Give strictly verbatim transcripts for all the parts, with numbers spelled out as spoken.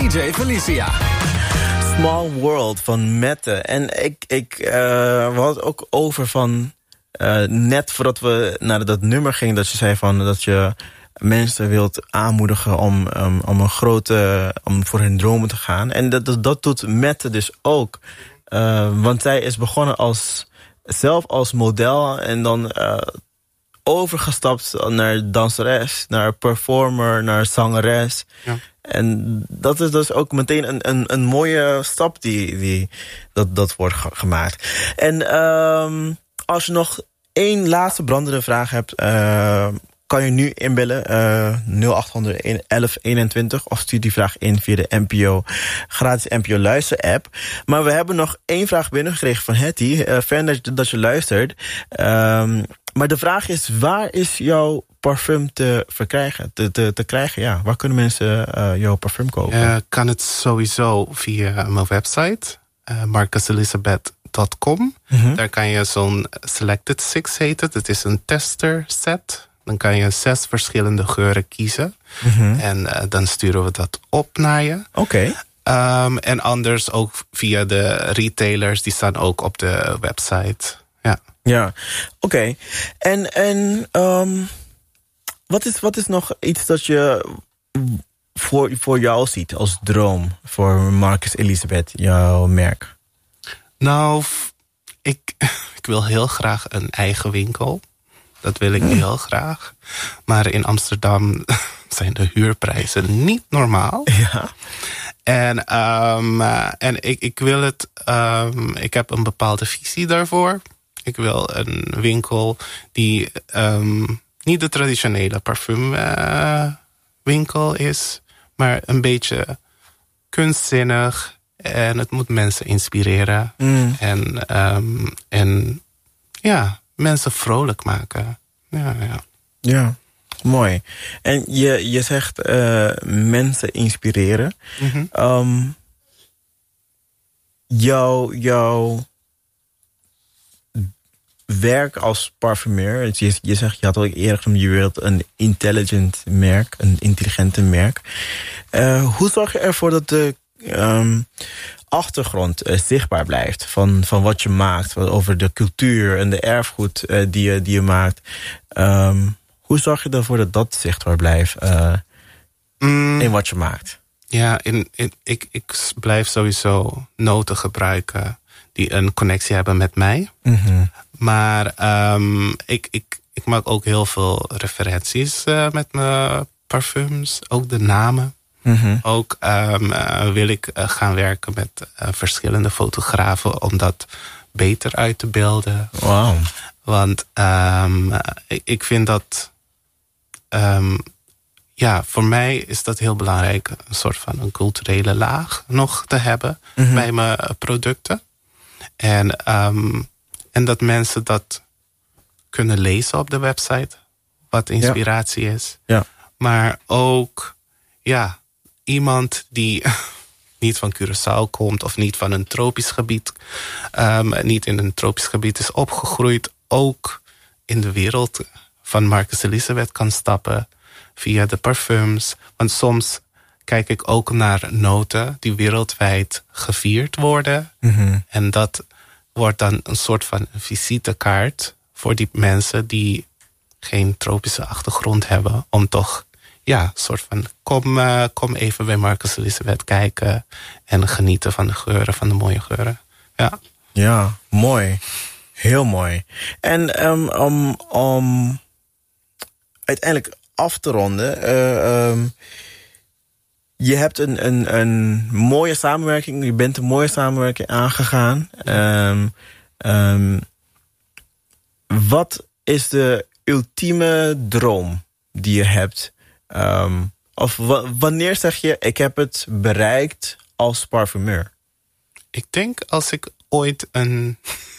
D J Felicia. Small World van Mette. En ik, ik uh, we hadden het ook over van... Uh, net voordat we naar dat nummer gingen... dat je zei van dat je mensen wilt aanmoedigen... om, um, om een grote... om voor hun dromen te gaan. En dat, dat, dat doet Mette dus ook. Uh, want zij is begonnen als... zelf als model en dan... Uh, overgestapt naar danseres, naar performer, naar zangeres. Ja. En dat is dus ook meteen een, een, een mooie stap die, die dat, dat wordt gemaakt. En um, als je nog één laatste brandende vraag hebt... Uh, kan je nu inbellen uh, nul acht honderd elf eenentwintig... of stuur die vraag in via de N P O gratis N P O Luister app. Maar we hebben nog één vraag binnengekregen van Hetty. Uh, fijn dat, dat je luistert. Um, maar de vraag is, waar is jouw parfum te verkrijgen? Te, te, te krijgen, ja. Waar kunnen mensen uh, jouw parfum kopen? Uh, kan het sowieso via mijn website, uh, marcus elizabeth dot com. Mm-hmm. Daar kan je zo'n Selected Six heet het. Het is een tester set. Dan kan je zes verschillende geuren kiezen. Mm-hmm. En uh, dan sturen we dat op naar je. Oké. Okay. Um, en anders ook via de retailers. Die staan ook op de website. Ja. Ja, oké. Okay. En, en um, wat, is, wat is nog iets dat je voor, voor jou ziet als droom... voor Marcus Elizabeth, jouw merk? Nou, ik, ik wil heel graag een eigen winkel. Dat wil ik heel graag. Maar in Amsterdam zijn de huurprijzen niet normaal. Ja. En, um, en ik, ik wil het... Um, ik heb een bepaalde visie daarvoor. Ik wil een winkel die um, niet de traditionele parfumwinkel uh, is... maar een beetje kunstzinnig. En het moet mensen inspireren. Mm. En, um, en ja... mensen vrolijk maken. Ja, ja. Ja, mooi. En je, je zegt uh, mensen inspireren. Mm-hmm. Um, jouw, jouw werk als parfumeur... Je, je zegt, je had al eerder genoemd... je wilt een intelligent merk, een intelligente merk. Uh, hoe zorg je ervoor dat de... Um, achtergrond uh, zichtbaar blijft van, van wat je maakt, over de cultuur en de erfgoed uh, die, je, die je maakt. Um, hoe zorg je ervoor dat dat zichtbaar blijft uh, mm. in wat je maakt? Ja, in, in, ik, ik blijf sowieso noten gebruiken die een connectie hebben met mij. Mm-hmm. Maar um, ik, ik, ik maak ook heel veel referenties uh, met mijn parfums, ook de namen. Mm-hmm. Ook um, uh, wil ik uh, gaan werken met uh, verschillende fotografen... om dat beter uit te beelden. Wow. Want um, uh, ik, ik vind dat... Um, ja, voor mij is dat heel belangrijk... een soort van een culturele laag nog te hebben... Mm-hmm. bij mijn producten. En, um, en dat mensen dat kunnen lezen op de website... wat inspiratie ja. is. Ja. Maar ook... ja. Iemand die niet van Curaçao komt... of niet van een tropisch gebied... Um, niet in een tropisch gebied is opgegroeid... ook in de wereld van Marcus Elizabeth kan stappen... via de parfums. Want soms kijk ik ook naar noten... die wereldwijd gevierd worden. Mm-hmm. En dat wordt dan een soort van visitekaart... voor die mensen die geen tropische achtergrond hebben... om toch... ja, soort van, kom, uh, kom even bij Marcus Elizabeth kijken... en genieten van de geuren, van de mooie geuren. Ja, ja mooi. Heel mooi. En um, om, om uiteindelijk af te ronden... Uh, um, je hebt een, een, een mooie samenwerking... je bent een mooie samenwerking aangegaan. Um, um, wat is de ultieme droom die je hebt... Um, of w- wanneer zeg je, ik heb het bereikt als parfumeur? Ik denk als ik ooit een...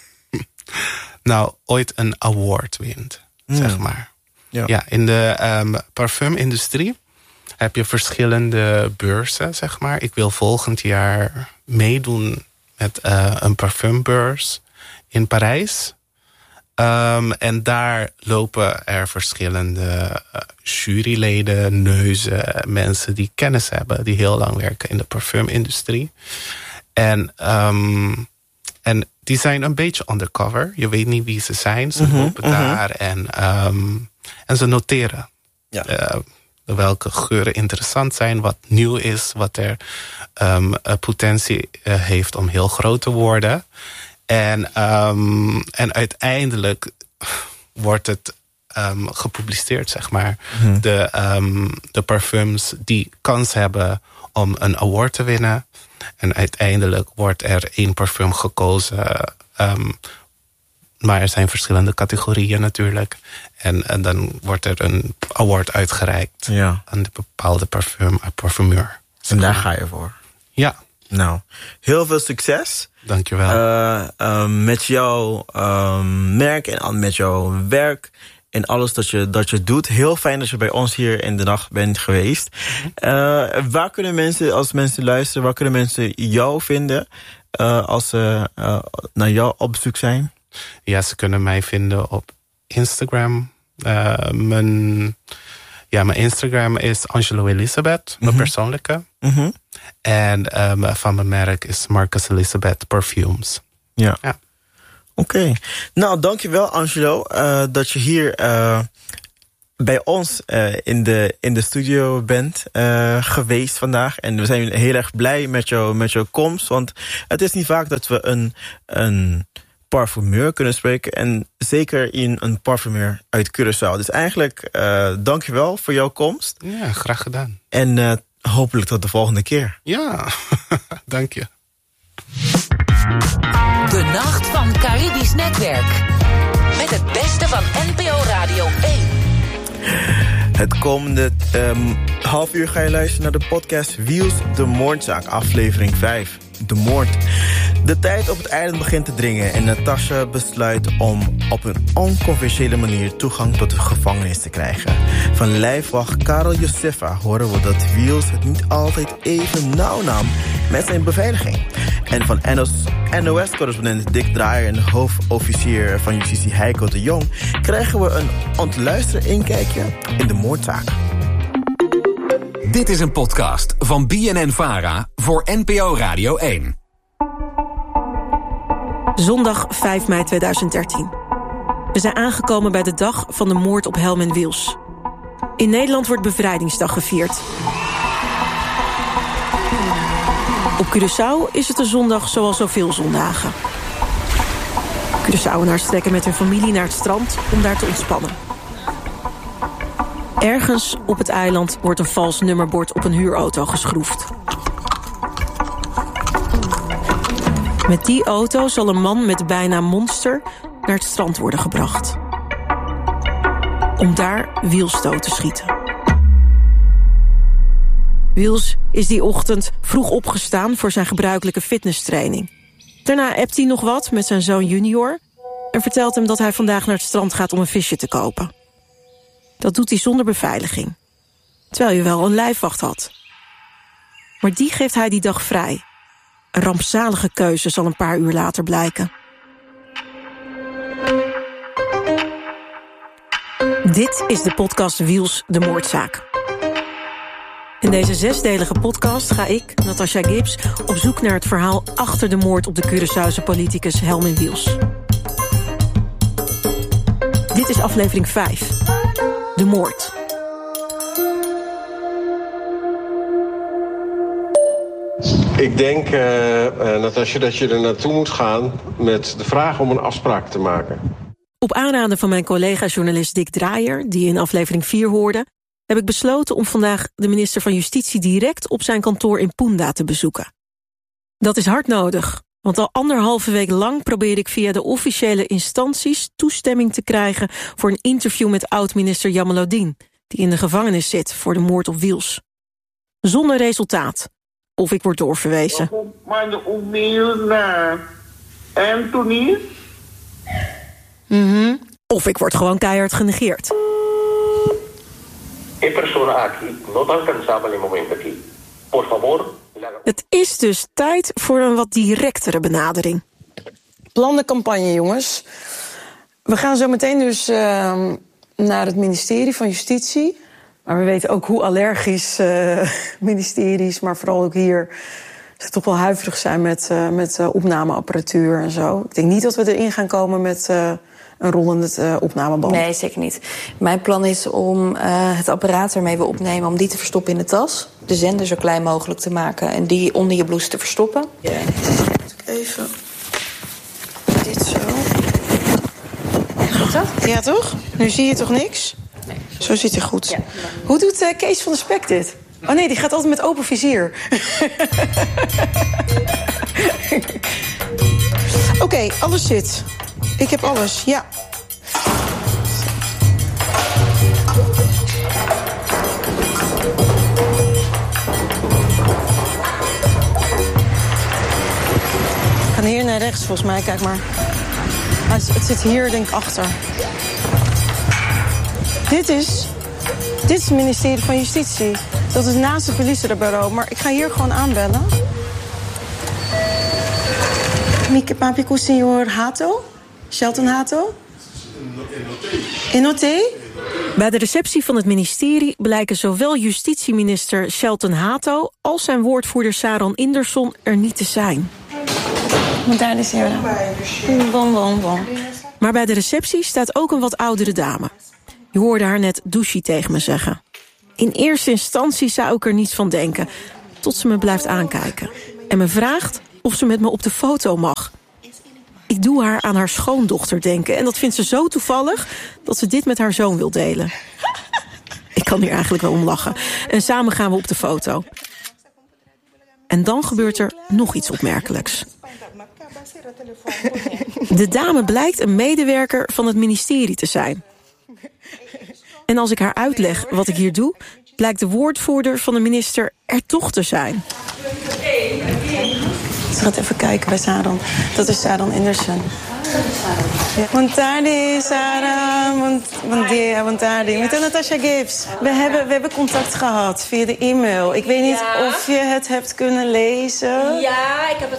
nou, ooit een award wint, mm. zeg maar. Ja, ja in de um, parfumindustrie heb je verschillende beurzen, zeg maar. Ik wil volgend jaar meedoen met uh, een parfumbeurs in Parijs. Um, en daar lopen er verschillende uh, juryleden, neuzen, mensen die kennis hebben, die heel lang werken in de parfumindustrie. En, um, en die zijn een beetje undercover. Je weet niet wie ze zijn. Ze mm-hmm, lopen mm-hmm. daar en, um, en ze noteren. Ja. Uh, welke geuren interessant zijn, wat nieuw is, wat er um, potentie uh, heeft om heel groot te worden. En, um, en uiteindelijk wordt het um, gepubliceerd, zeg maar. Hmm. De, um, de parfums die kans hebben om een award te winnen. En uiteindelijk wordt er één parfum gekozen. Um, maar er zijn verschillende categorieën natuurlijk. En, en dan wordt er een award uitgereikt ja. aan de bepaalde parfum, parfumeur. En daar ga je voor? Ja. Nou, heel veel succes. Dankjewel. Uh, uh, met jouw uh, merk en met jouw werk en alles dat je, dat je doet. Heel fijn dat je bij ons hier in de nacht bent geweest. Uh, waar kunnen mensen, als mensen luisteren, waar kunnen mensen jou vinden uh, als ze uh, naar jou op zoek zijn? Ja, ze kunnen mij vinden op Instagram. Uh, mijn, ja, mijn Instagram is Angelo Elisabeth, mijn mm-hmm. persoonlijke. Mm-hmm. En um, van mijn merk is Marcus Elizabeth Perfumes. Ja. ja. Oké. Okay. Nou, dankjewel Angelo uh, dat je hier uh, bij ons uh, in, de, in de studio bent uh, geweest vandaag. En we zijn heel erg blij met, jou, met jouw komst. Want het is niet vaak dat we een, een parfumeur kunnen spreken. En zeker in een parfumeur uit Curaçao. Dus eigenlijk uh, dankjewel voor jouw komst. Ja, graag gedaan. En uh, hopelijk tot de volgende keer. Ja, dank je. De Nacht van Caribisch Netwerk. Met het beste van N P O Radio één. Het komende um, half uur ga je luisteren naar de podcast Wiels de Moordzaak, aflevering vijf. De moord. De tijd op het eiland begint te dringen en Natasha besluit om op een onconventionele manier toegang tot de gevangenis te krijgen. Van lijfwacht Karel Josefa horen we dat Wiels het niet altijd even nauw nam met zijn beveiliging. En van N O S-correspondent Dick Draaier en hoofdofficier van justitie Heiko de Jong krijgen we een ontluisterend inkijkje in de moordzaak. Dit is een podcast van B N N-Vara voor N P O Radio één. Zondag vijf mei tweeduizend dertien. We zijn aangekomen bij de dag van de moord op Helmin Wiels. In Nederland wordt Bevrijdingsdag gevierd. Op Curaçao is het een zondag zoals zoveel zondagen. Curaçaoënaars trekken met hun familie naar het strand om daar te ontspannen. Ergens op het eiland wordt een vals nummerbord op een huurauto geschroefd. Met die auto zal een man met de bijnaam Monster naar het strand worden gebracht. Om daar Wiels dood te schieten. Wiels is die ochtend vroeg opgestaan voor zijn gebruikelijke fitnesstraining. Daarna appt hij nog wat met zijn zoon Junior en vertelt hem dat hij vandaag naar het strand gaat om een visje te kopen. Dat doet hij zonder beveiliging, terwijl je wel een lijfwacht had. Maar die geeft hij die dag vrij. Een rampzalige keuze zal een paar uur later blijken. Dit is de podcast Wiels de Moordzaak. In deze zesdelige podcast ga ik, Natasha Gibbs, op zoek naar het verhaal achter de moord op de Curaçaose politicus Helmin Wiels. Dit is aflevering vijf. De moord. Ik denk, uh, uh, Natasja, dat je er naartoe moet gaan met de vraag om een afspraak te maken. Op aanraden van mijn collega-journalist Dick Draaier, die je in aflevering vier hoorde, heb ik besloten om vandaag de minister van Justitie direct op zijn kantoor in Punda te bezoeken. Dat is hard nodig, want al anderhalve week lang probeer ik via de officiële instanties toestemming te krijgen voor een interview met oud-minister Jamaluddin, die in de gevangenis zit voor de moord op Wiels. Zonder resultaat. Of ik word doorverwezen. Mm-hmm. Of ik word gewoon keihard genegeerd. Het is dus tijd voor een wat directere benadering. Plan de campagne, jongens. We gaan zo meteen dus uh, naar het ministerie van Justitie. Maar we weten ook hoe allergisch uh, ministeries, maar vooral ook hier, ze toch wel huiverig zijn met, uh, met uh, opnameapparatuur en zo. Ik denk niet dat we erin gaan komen met uh, een rollende uh, opnameband. Nee, zeker niet. Mijn plan is om uh, het apparaat waarmee we opnemen, om die te verstoppen in de tas. De zender zo klein mogelijk te maken en die onder je blouse te verstoppen. Ja, even dit zo. Goed, toch? Ja, toch? Nu zie je toch niks? Nee. Zo zit hij goed. Ja. Hoe doet uh, Kees van der Spek dit? Oh nee, die gaat altijd met open vizier. Oké, okay, alles zit. Ik heb alles, ja. Van hier naar rechts, volgens mij, kijk maar. Het zit hier, denk ik, achter. Dit is... Dit is het ministerie van Justitie. Dat is naast het politiebureau. Maar ik ga hier gewoon aanbellen. Mike papiku senor Hato? Shelton Hato? Enoté? Bij de receptie van het ministerie blijken zowel justitieminister Shelton Hato als zijn woordvoerder Saron Inderson er niet te zijn. Bon, bon, bon. Maar bij de receptie staat ook een wat oudere dame. Je hoorde haar net douchie tegen me zeggen. In eerste instantie zou ik er niets van denken, tot ze me blijft aankijken. En me vraagt of ze met me op de foto mag. Ik doe haar aan haar schoondochter denken. En dat vindt ze zo toevallig dat ze dit met haar zoon wil delen. Ik kan hier eigenlijk wel om lachen. En samen gaan we op de foto. En dan gebeurt er nog iets opmerkelijks. De dame blijkt een medewerker van het ministerie te zijn. En als ik haar uitleg wat ik hier doe, blijkt de woordvoerder van de minister er toch te zijn. Ze gaat even kijken bij Saron. Dat is Saron Inderson. Buon tardi, Sarah. Buon tardi. Met Natasha Gibbs. We hebben, we hebben contact gehad via de e-mail. Ik weet niet ja. of je het hebt kunnen lezen. Ja, ik heb het